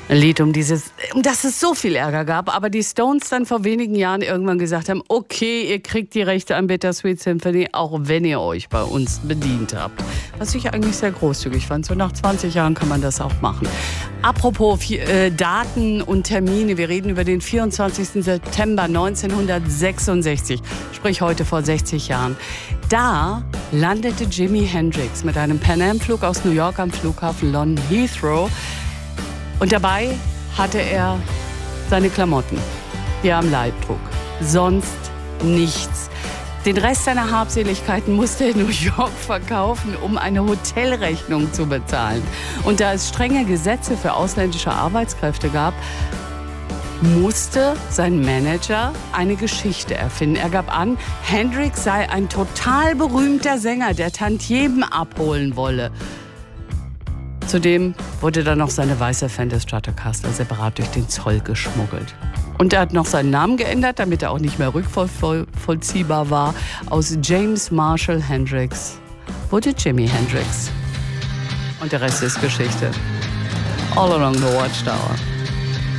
Ein Lied, um das es so viel Ärger gab, aber die Stones dann vor wenigen Jahren irgendwann gesagt haben, okay, ihr kriegt die Rechte an Bittersweet Symphony, auch wenn ihr euch bei uns bedient habt. Was ich eigentlich sehr großzügig fand. So nach 20 Jahren kann man das auch machen. Apropos Daten und Termine, wir reden über den 24. September 1966, sprich heute vor 60 Jahren. Da landete Jimi Hendrix mit einem Pan Am-Flug aus New York am Flughafen London Heathrow. Und dabei hatte er seine Klamotten, die er am Leib trug. Sonst nichts. Den Rest seiner Habseligkeiten musste er in New York verkaufen, um eine Hotelrechnung zu bezahlen. Und da es strenge Gesetze für ausländische Arbeitskräfte gab, musste sein Manager eine Geschichte erfinden. Er gab an, Hendrix sei ein total berühmter Sänger, der Tantiemen abholen wolle. Zudem wurde dann noch seine weiße Fender Stratocaster separat durch den Zoll geschmuggelt. Und er hat noch seinen Namen geändert, damit er auch nicht mehr rückvollziehbar war. Aus James Marshall Hendrix wurde Jimi Hendrix. Und der Rest ist Geschichte. All Along the Watchtower.